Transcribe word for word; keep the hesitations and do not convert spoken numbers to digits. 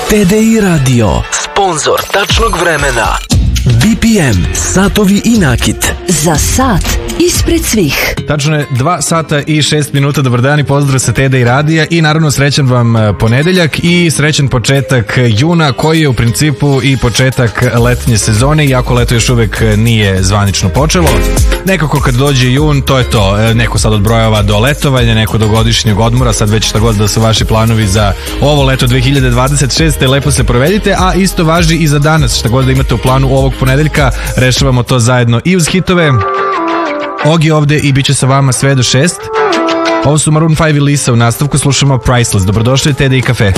T D I Radio, sponzor tačnog vremena. B P M, satovi i nakit. Za sat ispred svih. Tačno je dva sata i šest minuta. Dobar dan i pozdrav sa T D I Radija i naravno srećan vam ponedeljak i srećan početak juna koji je u principu i početak letnje sezone, iako leto još uvek nije zvanično počelo. Nekako kad dođe jun, to je to. Neko sad odbrojava do letovanja, neko do godišnjeg odmora, sad već šta god da su vaši planovi za ovo leto dve hiljade dvadeset šeste. Lepo se provedite, a isto važi i za danas. Šta god da imate u planu ovog ponedeljka, rešavamo to zajedno i uz hitove. Ogi ovde i bit će sa vama sve do šest. Ovo su Maroon five i Lisa, u nastavku slušamo Priceless. Dobrodošli u T D I Cafe.